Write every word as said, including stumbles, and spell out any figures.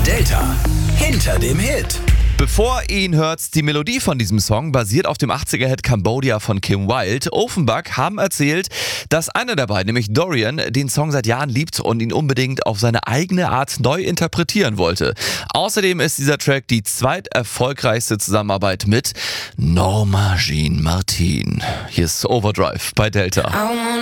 Delta hinter dem Hit. Bevor ihr ihn hört, die Melodie von diesem Song basiert auf dem achtziger-Hit Cambodia von Kim Wilde. Offenbach haben erzählt, dass einer der beiden, nämlich Dorian, den Song seit Jahren liebt und ihn unbedingt auf seine eigene Art neu interpretieren wollte. Außerdem ist dieser Track die zweiterfolgreichste Zusammenarbeit mit Norma Jean Martin. Hier ist Overdrive bei Delta.